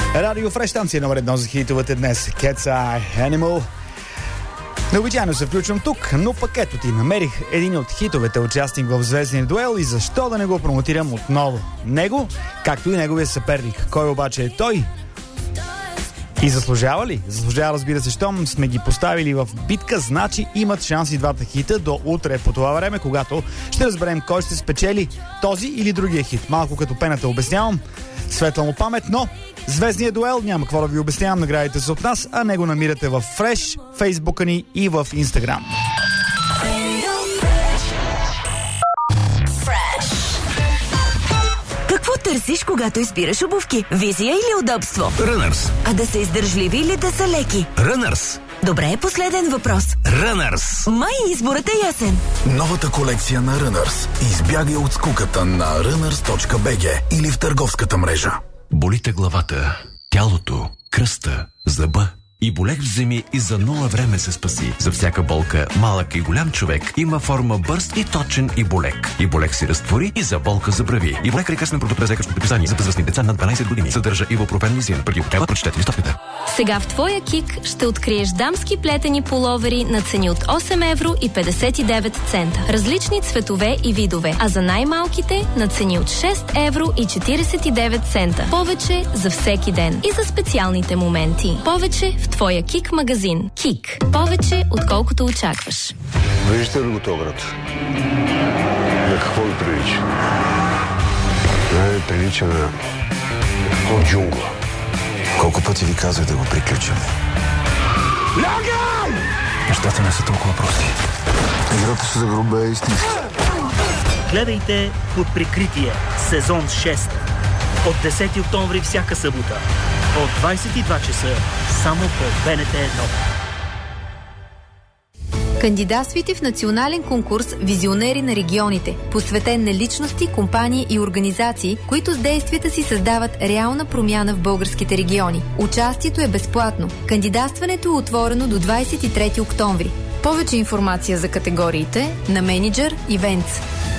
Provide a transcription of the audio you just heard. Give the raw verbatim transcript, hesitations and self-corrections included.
Радио Фреш, станция номер едно за хитовете днес. Cat's Eye Animal. Необичайно се включвам тук, но пък ето ти намерих един от хитовете, участник в Звездния дуел, и защо да не го промотирам отново? Него, както и неговия съперник. Кой обаче е той? И заслужава ли? Заслужава, разбира се, щом сме ги поставили в битка, значи имат шанс и двата хита до утре по това време, когато ще разберем кой ще спечели този или другия хит. Малко като пената обяснявам, светла му памет, но Звездния дуел няма какво да ви обяснявам, наградите са от нас, а него намирате в Фреш, Фейсбука ни и в Инстаграм. Какво търсиш, когато избираш обувки? Визия или удобство? Runners. А да са издържливи или да са леки? Runners. Добре, последен въпрос. Runners. Май изборът е ясен. Новата колекция на Runners. Избягай от скуката на runners точка би джи или в търговската мрежа. Болите главата, тялото, кръста, зъба. И болех вземи и за нула време се спаси. За всяка болка, малък и голям човек, има форма бърз и точен и болек. И болек си разтвори и за болка забрави. И болек е лекарствен продукт през лекарско предписание за възрастни деца над дванайсет години. Съдържа ибупрофен лизин. Преди употреба прочетете листовката. Сега в твоя КИК ще откриеш дамски плетени пуловери на цени от осем евро и петдесет и девет цента. Различни цветове и видове. А за най-малките на цени от шест евро и четирийсет и девет цента. Повече за всеки ден. И за специалните моменти. Повече в твоя КИК магазин. КИК. Повече отколкото очакваш. Виждате ли го този град? На какво ви прилича? Не, прилича на от джунгла. Колко пъти ви казах да го приключим? Лягай! Нещата не са толкова прости. Играта се загрубе е истински. Гледайте Под прикритие, сезон шест. От десети октомври всяка събота. От двайсет и два часа. Само по БНТ едно. Кандидатствайте в национален конкурс «Визионери на регионите», посветен на личности, компании и организации, които с действията си създават реална промяна в българските региони. Участието е безплатно. Кандидатстването е отворено до двайсет и трети октомври. Повече информация за категориите на Менеджер Events.